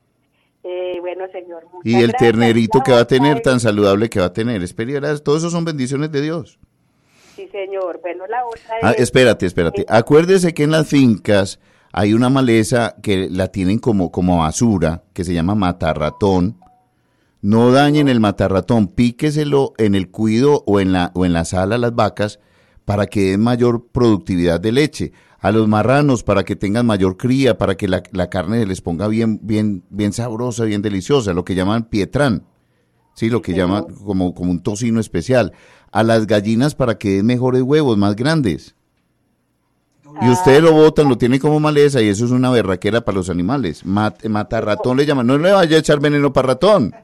S10: Eh, bueno, señor. muchas
S3: Y el
S10: gracias.
S3: ternerito
S10: La
S3: que va a
S10: otra
S3: tener,
S10: es-
S3: tan saludable que va a tener. Espere, verás, todo eso son bendiciones de Dios.
S10: Sí, señor. Bueno, la otra
S3: Ah,
S10: es...
S3: espérate, espérate.
S10: Eh,
S3: Acuérdese que en las fincas hay una maleza que la tienen como, como basura, que se llama matarratón. No dañen el matarratón, píqueselo en el cuido o en la, o en la sala a las vacas para que den mayor productividad de leche. A los marranos para que tengan mayor cría, para que la, la carne se les ponga bien, bien, bien sabrosa, bien deliciosa, lo que llaman pietrán. Sí, lo que llaman como, como un tocino especial. A las gallinas para que den mejores huevos, más grandes. Y ustedes lo botan, lo tienen como maleza y eso es una berraquera para los animales. Mat, matarratón le llaman. No le vaya a echar veneno para ratón.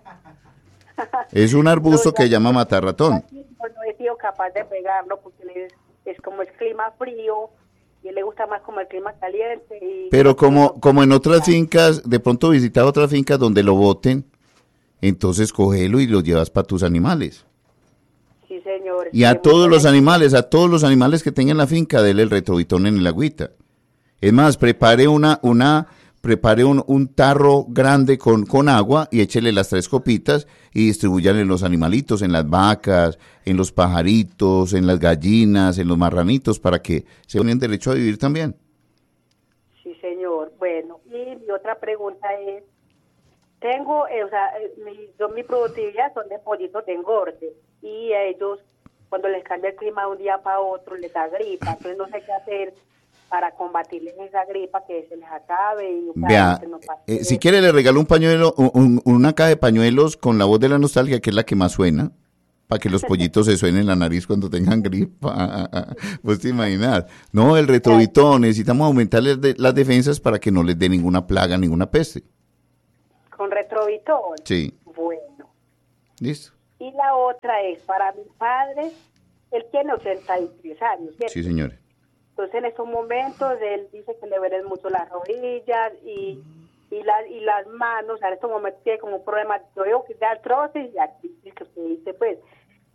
S3: Es un arbusto que llama matarratón.
S10: Pues no he sido capaz de pegarlo porque le- es como es clima frío y a él le gusta más como el clima caliente. Y
S3: Pero como, como en otras fincas, de pronto visitas otras fincas donde lo boten, entonces cógelo y lo llevas para tus animales.
S10: Sí, señor.
S3: Y a
S10: Sí,
S3: todos
S10: muchas
S3: los
S10: gracias.
S3: animales, a todos los animales que tengan la finca, dele el Retrovitón en el agüita. Es más, prepare una, una, prepare un, un tarro grande con, con agua y échele las tres copitas y distribúyanle en los animalitos, en las vacas, en los pajaritos, en las gallinas, en los marranitos, para que se tengan derecho a vivir también.
S10: Sí, señor. Bueno, y mi otra pregunta es, tengo, eh, o sea, eh, mi, yo, mi productividad son de pollitos de engorde y a ellos, cuando les cambia el clima de un día para otro, les da gripa, entonces no sé qué hacer para combatirles esa gripa, que se les acabe y para
S3: Vea,
S10: que no pase
S3: eh, si
S10: eso.
S3: quiere le regalo un pañuelo, un- un- una caja de pañuelos con la voz de la nostalgia, que es la que más suena, para que los pollitos se suenen la nariz cuando tengan gripa. Pues te imaginas. No, el Retrovitón, necesitamos aumentarles de- las defensas para que no les dé ninguna plaga, ninguna peste.
S10: Con Retrovitol.
S3: Sí,
S10: Bueno.
S3: listo.
S10: Y la otra es para mi padre, él tiene ochenta y tres años, ¿cierto?
S3: Sí, señores.
S10: Entonces en estos momentos él dice que le duelen mucho las rodillas y, y, la, y las manos, en estos momentos tiene como un problema, yo veo que es de artrosis y artritis que usted dice pues,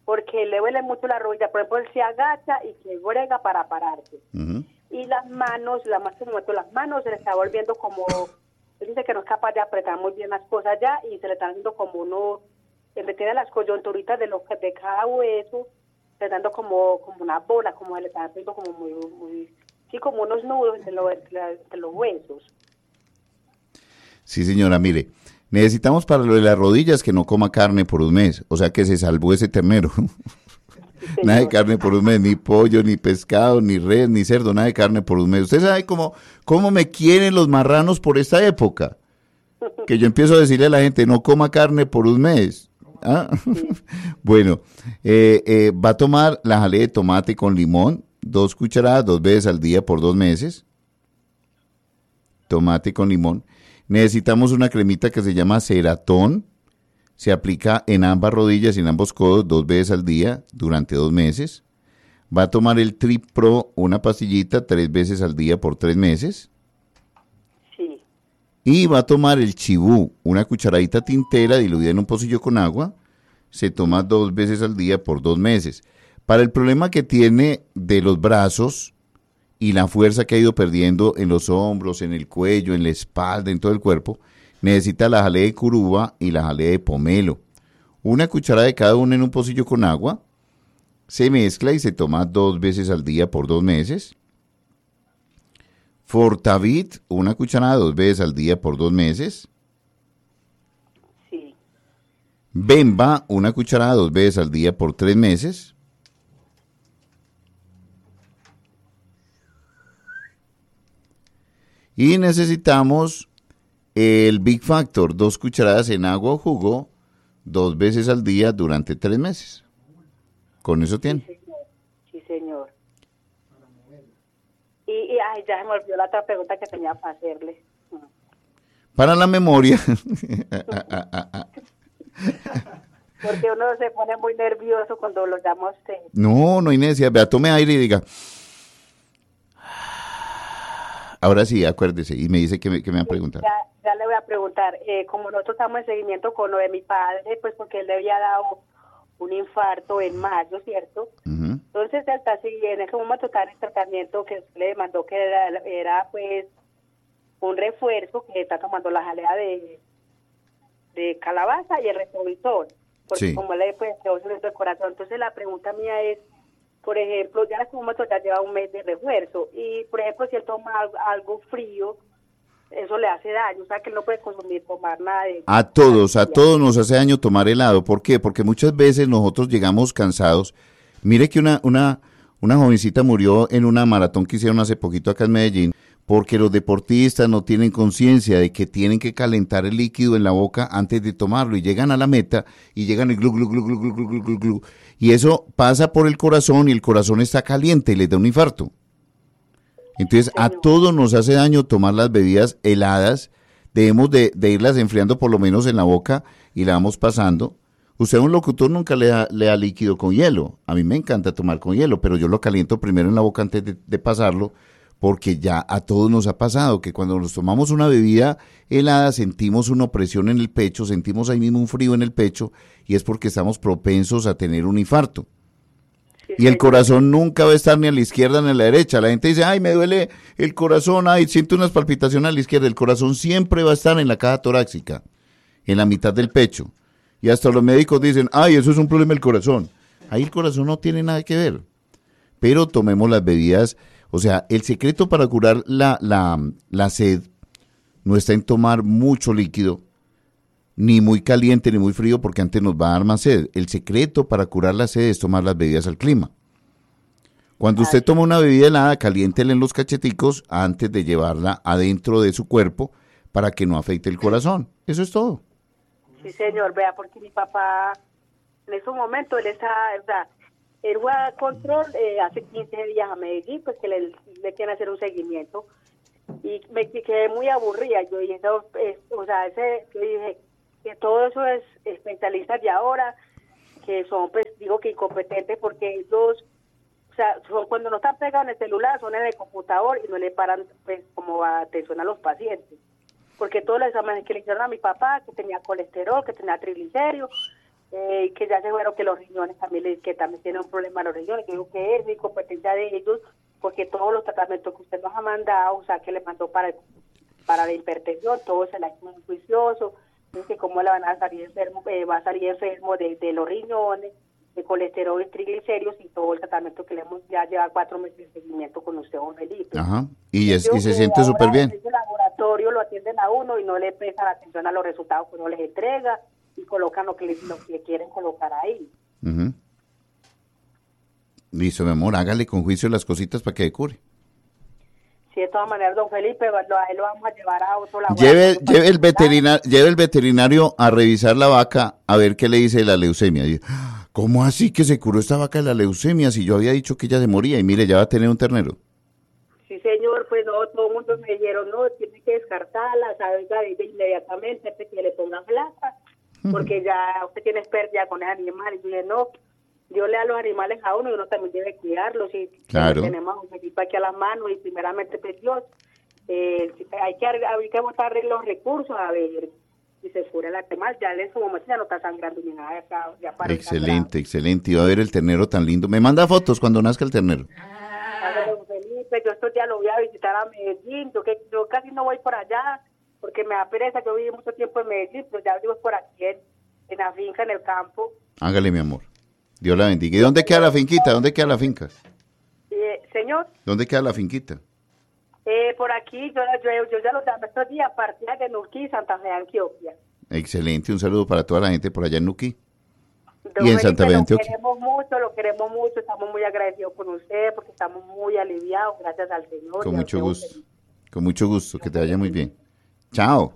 S10: porque le duele mucho la rodilla. Por ejemplo, él se agacha y se brega para pararse.
S3: Ujú.
S10: Y las manos, la más que momento las manos se le está volviendo como, él dice que no es capaz de apretar muy bien las cosas ya y se le están haciendo como uno, en vez de las coyunturitas de, los, de cada hueso, se le está dando como, como una bola, como se le está haciendo como muy, muy sí, como unos nudos entre los, entre los huesos.
S3: Sí, señora, mire, necesitamos para lo de las rodillas que no coma carne por un mes, o sea que se salvó ese ternero.
S10: Sí,
S3: Nada de carne por un mes, ni pollo, ni pescado, ni res, ni cerdo, nada de carne por un mes. ¿Usted sabe cómo, cómo me quieren los marranos por esta época? Que yo empiezo a decirle a la gente, no coma carne por un mes. ¿Ah? Sí. Bueno, eh, eh, va a tomar la jalea de tomate con limón, dos cucharadas, dos veces al día por dos meses. Tomate con limón. Necesitamos una cremita que se llama Ceratón. Se aplica en ambas rodillas y en ambos codos dos veces al día durante dos meses. Va a tomar el Trip Pro, una pastillita, tres veces al día por tres meses.
S10: Sí.
S3: Y va a tomar el Chibú, una cucharadita tintera diluida en un pocillo con agua. Se toma dos veces al día por dos meses. Para el problema que tiene de los brazos y la fuerza que ha ido perdiendo en los hombros, en el cuello, en la espalda, en todo el cuerpo, necesita la jalea de curuba y la jalea de pomelo. Una cucharada de cada una en un pocillo con agua. Se mezcla y se toma dos veces al día por dos meses. Fortavit, una cucharada dos veces al día por dos meses.
S10: Sí.
S3: Bemba, una cucharada dos veces al día por tres meses. Y necesitamos el Big Factor, dos cucharadas en agua o jugo, dos veces al día durante tres meses. Con eso tiene.
S10: Sí, señor. Sí, señor. Y, y ay, ya se me olvidó la otra pregunta que tenía para hacerle.
S3: Para la memoria.
S10: Porque uno se pone muy nervioso cuando lo llama a usted.
S3: No, no hay necesidad. Vea, tome aire y diga. Ahora sí, acuérdese. Y me dice que me, que me va a preguntar.
S10: Ya, ya le voy a preguntar. Eh, como nosotros estamos en seguimiento con lo de mi padre, pues porque él le había dado un infarto en mayo, ¿cierto? Uh-huh. Entonces él está así, en ese momento está en el tratamiento que le mandó que era, era pues un refuerzo, que está tomando la jalea de, de calabaza y el retrovisor, porque sí. Como le pues quedó subiendo el corazón. Entonces la pregunta mía es, por ejemplo, ya en este momento ya lleva un mes de refuerzo, y por ejemplo si él toma algo, algo frío, eso le hace daño, o sea que él no puede consumir, tomar nada de...
S3: A todos, a todos nos hace daño tomar helado. ¿Por qué? Porque muchas veces nosotros llegamos cansados. Mire que una, una, una jovencita murió en una maratón que hicieron hace poquito acá en Medellín, porque los deportistas no tienen conciencia de que tienen que calentar el líquido en la boca antes de tomarlo, y llegan a la meta y llegan y glu, glu, glu, glu, glu, glu, glu, glu, y eso pasa por el corazón y el corazón está caliente y les da un infarto. Entonces a todos nos hace daño tomar las bebidas heladas. Debemos de, de irlas enfriando por lo menos en la boca y la vamos pasando. Usted a un locutor nunca le da, le da líquido con hielo. A mí me encanta tomar con hielo, pero yo lo caliento primero en la boca antes de, de pasarlo, porque ya a todos nos ha pasado que cuando nos tomamos una bebida helada sentimos una opresión en el pecho, sentimos ahí mismo un frío en el pecho, y es porque estamos propensos a tener un infarto. Y el corazón nunca va a estar ni a la izquierda ni a la derecha. La gente dice, ay, me duele el corazón, ay, siento unas palpitaciones a la izquierda. El corazón siempre va a estar en la caja torácica, en la mitad del pecho. Y hasta los médicos dicen, ay, eso es un problema del corazón. Ahí el corazón no tiene nada que ver. Pero tomemos las bebidas. O sea, el secreto para curar la, la, la sed no está en tomar mucho líquido, ni muy caliente ni muy frío, porque antes nos va a dar más sed. El secreto para curar la sed es tomar las bebidas al clima. Cuando usted toma una bebida helada, caliéntela en los cacheticos antes de llevarla adentro de su cuerpo para que no afecte el corazón. Eso es todo.
S10: Sí, señor, vea, porque mi papá en ese momento, él está, o sea, él fue a control eh, hace quince días a Medellín, pues que le, le quieren hacer un seguimiento, y me quedé muy aburrida. Yo dije, no, es, o sea, ese, yo dije que todo eso es especialistas de ahora, que son, pues, digo que incompetentes, porque ellos, o sea, son, cuando no están pegados en el celular, son en el computador y no le paran, pues, como atención a los pacientes. Porque todos los exámenes que le hicieron a mi papá, que tenía colesterol, que tenía triglicéridos, eh, que ya se fueron que los riñones también, le- que también tienen un problema los riñones. Yo digo que es incompetencia de ellos, porque todos los tratamientos que usted nos ha mandado, o sea, que le mandó para el- para la hipertensión, todo se la hizo muy juicioso, dice que cómo le van a salir enfermo, eh, va a salir enfermo de, de los riñones, de colesterol y triglicéridos y todo el tratamiento que le hemos ya lleva cuatro meses de seguimiento con usted, don Felipe.
S3: Ajá. Y, es,
S10: Creo
S3: y se
S10: que
S3: siente
S10: ahora
S3: súper bien.
S10: en ese laboratorio lo atienden a uno y no le prestan atención a los resultados que uno les entrega y colocan lo que, les, lo que quieren colocar ahí.
S3: Ujú. Listo, mi amor, hágale con juicio las cositas para que cure.
S10: Sí, de todas maneras, don Felipe, lo, a él lo vamos a llevar a otro laboratorio.
S3: Lleve,
S10: para
S3: lleve, el
S10: que-
S3: veterinario, lleve el veterinario a revisar la vaca a ver qué le dice de la leucemia. Y, ¿cómo así que se curó esta vaca de la leucemia si yo había dicho que ella se moría? Y mire, ya va a tener un ternero.
S10: Sí, señor, pues no, todo el mundo me dijeron, no, tiene que descartarla, ¿sabes? De inmediatamente antes que le pongan placa, porque ya usted tiene pérdida con el animal. Y yo dije, no, Dios le da los animales a uno y uno también debe cuidarlos. Y
S3: Claro.
S10: tenemos un equipo aquí a las manos y primeramente, pues Dios, eh, hay que hay que botar los recursos a ver si se cura la temal. Ya en su momento ya no está sangrando ni nada, ya, ya parece
S3: Excelente, excelente. Y va a ver el ternero tan lindo. Me manda fotos cuando nazca el ternero.
S10: sangrado. Don Felipe, yo estos días lo voy a visitar a Medellín, yo, que, yo casi no voy por allá porque me da pereza, yo viví mucho tiempo en Medellín, pero ya vivo por aquí en, en la finca, en el campo.
S3: Hágale, mi amor. Dios la bendiga. ¿Y dónde queda la finquita? ¿Dónde queda la finca?
S10: Eh, señor,
S3: ¿Dónde queda la finquita?
S10: eh, por aquí yo, yo, yo ya lo llamé estos días, partida de Nuquí, Santa Fe, Antioquia.
S3: Excelente. Un saludo para toda la gente por allá en Nuquí.
S10: Don
S3: Y en
S10: Felipe,
S3: Santa Fe,
S10: lo
S3: Antioquia.
S10: queremos mucho, lo queremos mucho, estamos muy agradecidos con usted porque estamos muy aliviados, gracias al Señor.
S3: Con
S10: y a
S3: mucho
S10: usted, don
S3: gusto.
S10: Felipe.
S3: Con mucho gusto. Que te vaya muy bien. Chao.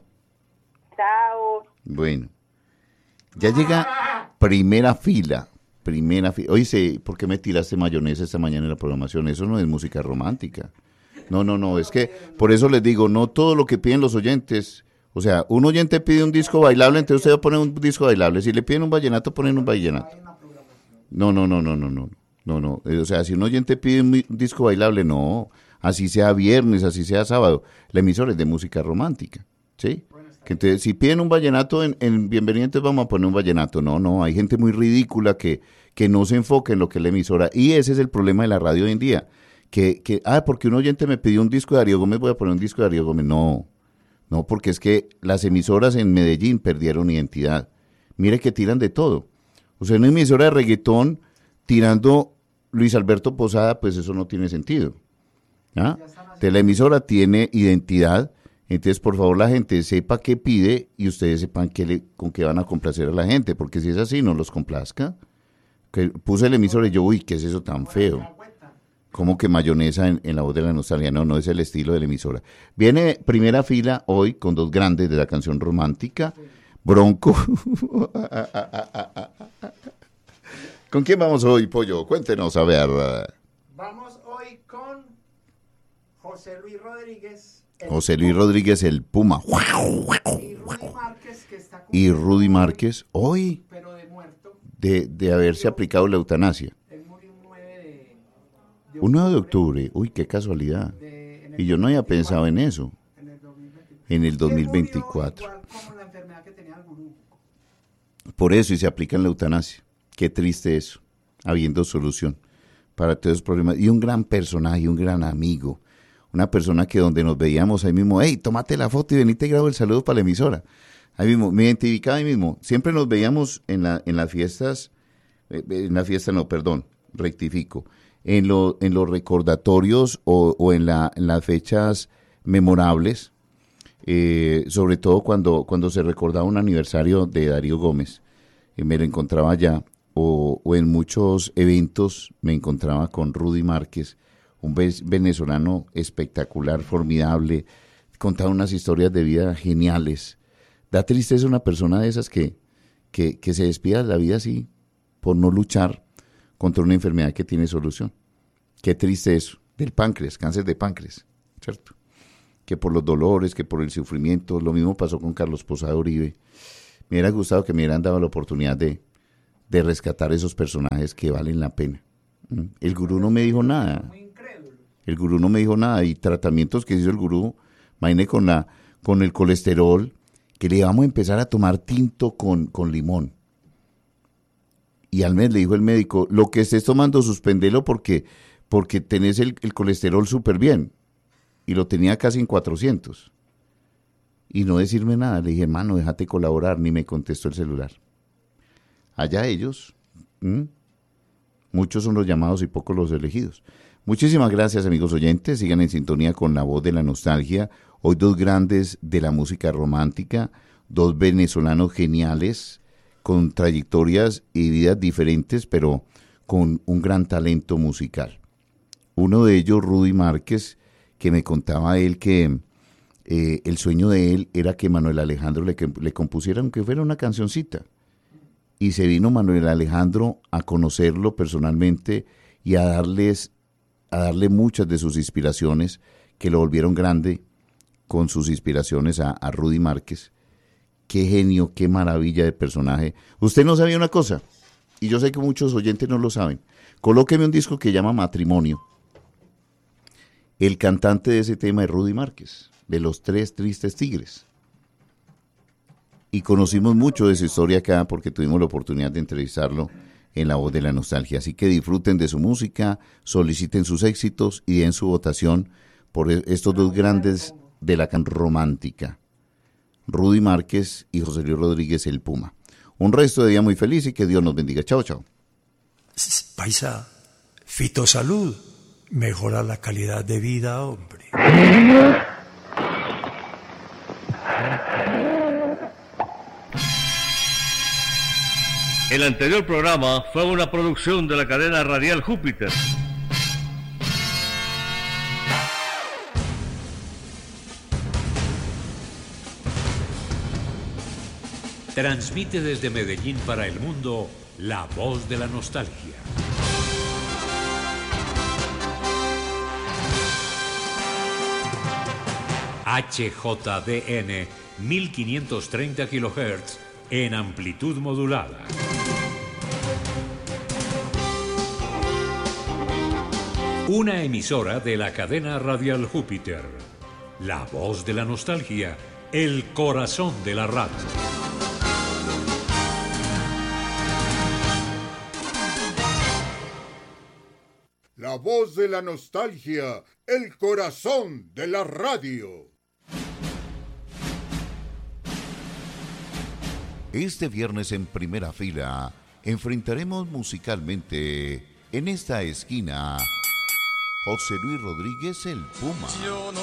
S10: Chao.
S3: Bueno. Ya llega primera fila. Primera fila. Oye, ¿por qué me tiraste mayonesa esta mañana en la programación? Eso no es música romántica. No, no, no. Es que por eso les digo, no todo lo que piden los oyentes. O sea, un oyente pide un disco bailable, entonces usted va a poner un disco bailable. Si le piden un vallenato, ponen un vallenato. No, no, no, no, no, no. No, no. Eh, O sea, si un oyente pide un, mi- un disco bailable, no. Así sea viernes, así sea sábado. La emisora es de música romántica. ¿Sí? Que entonces, si piden un vallenato en, en Bienvenido, entonces vamos a poner un vallenato. No, no. Hay gente muy ridícula que, que no se enfoca en lo que es la emisora. Y ese es el problema de la radio hoy en día. Que, que, ah, porque un oyente me pidió un disco de Darío Gómez, voy a poner un disco de Darío Gómez. No. No, porque es que las emisoras en Medellín perdieron identidad. Mire que tiran de todo. O sea, una emisora de reggaetón tirando Luis Alberto Posada, pues eso no tiene sentido. ¿Ah? Entonces la emisora tiene identidad, entonces por favor la gente sepa qué pide y ustedes sepan qué le, con qué van a complacer a la gente, porque si es así, no los complazca. Que puse el emisor y yo, uy, ¿qué es eso tan feo? Como que mayonesa en, en la voz de la nostalgia. No, no es el estilo de la emisora. Viene primera fila hoy con dos grandes de la canción romántica. Bronco. ¿Con quién vamos hoy, Pollo? Cuéntenos, a ver.
S4: Vamos hoy con José Luis Rodríguez. el-
S3: José Luis Rodríguez, el Puma.
S4: Y Rudy Márquez, que está
S3: Y
S4: cumpliendo
S3: Rudy
S4: hoy,
S3: Márquez, hoy,
S4: pero de muerto.
S3: de, de haberse aplicado la eutanasia.
S4: Él murió un nueve de, de
S3: Un nueve de octubre. Uy, qué casualidad.
S4: de- en el
S3: Y yo no había
S4: dos mil veinticuatro.
S3: pensado en eso.
S4: En el dos mil veinticuatro.
S3: En el dos
S4: Él
S3: mil
S4: murió
S3: veinticuatro.
S4: igual como la enfermedad que tenía el gurú.
S3: Por eso, y se aplican la eutanasia. Qué triste eso, habiendo solución para todos los problemas. Y un gran personaje, un gran amigo, una persona que donde nos veíamos ahí mismo, hey, tómate la foto y venite y grabo el saludo para la emisora. Ahí mismo, me identificaba ahí mismo. Siempre nos veíamos en, la, en las fiestas, eh, en la fiesta no, perdón, rectifico, en, lo, en los recordatorios o, o en, la, en las fechas memorables, eh, sobre todo cuando, cuando se recordaba un aniversario de Darío Gómez, eh, me lo encontraba allá, o, o en muchos eventos me encontraba con Rudy Márquez, un ves- venezolano espectacular, formidable, contaba unas historias de vida geniales. Da tristeza una persona de esas que, que, que se despida de la vida así, por no luchar contra una enfermedad que tiene solución. Qué triste eso, del páncreas, cáncer de páncreas, ¿cierto? Que por los dolores, que por el sufrimiento, lo mismo pasó con Carlos Posada Uribe. Me hubiera gustado que me hubieran dado la oportunidad de, de rescatar esos personajes que valen la pena. ¿Mm? El gurú no me dijo nada.
S4: Muy incrédulo.
S3: El gurú no me dijo nada. Y tratamientos que hizo el gurú, imagínate con, la, con el colesterol, que le vamos a empezar a tomar tinto con, con limón. y al mes le dijo el médico, lo que estés tomando suspendelo porque, porque tenés el, el colesterol súper bien. Y lo tenía casi en cuatrocientos. Y no decirme nada. Le dije, mano, déjate colaborar. Ni me contestó el celular. Allá ellos. ¿Mm? Muchos son los llamados y pocos los elegidos. Muchísimas gracias, amigos oyentes. Sigan en sintonía con La Voz de la Nostalgia. Hoy dos grandes de la música romántica. Dos venezolanos geniales, con trayectorias y vidas diferentes, pero con un gran talento musical. Uno de ellos, Rudy Márquez, que me contaba él que eh, el sueño de él era que Manuel Alejandro le, le compusiera, aunque fuera una cancioncita. Y se vino Manuel Alejandro a conocerlo personalmente y a, darles, a darle muchas de sus inspiraciones, que lo volvieron grande con sus inspiraciones a, a Rudy Márquez. Qué genio, qué maravilla de personaje. Usted no sabía una cosa, y yo sé que muchos oyentes no lo saben. Colóqueme un disco que llama Matrimonio. El cantante de ese tema es Rudy Márquez, de Los Tres Tristes Tigres. Y conocimos mucho de su historia acá porque tuvimos la oportunidad de entrevistarlo en La Voz de la Nostalgia. Así que disfruten de su música, soliciten sus éxitos y den su votación por estos dos grandes de la can romántica, Rudy Márquez y José Luis Rodríguez, el Puma. Un resto de día muy feliz y que Dios nos bendiga. Chao, chao.
S11: Paisa, Fitosalud. Mejora la calidad de vida, hombre.
S12: El anterior programa fue una producción de la cadena radial Júpiter.
S5: Transmite desde Medellín para el mundo La Voz de la Nostalgia. H J D N mil quinientos treinta kilohertz en amplitud modulada. Una emisora de la cadena radial Júpiter. La Voz de la Nostalgia, el corazón de la radio.
S2: La Voz de la Nostalgia, el corazón de la radio.
S3: Este viernes en Primera Fila enfrentaremos musicalmente en esta esquina José Luis Rodríguez, el Puma.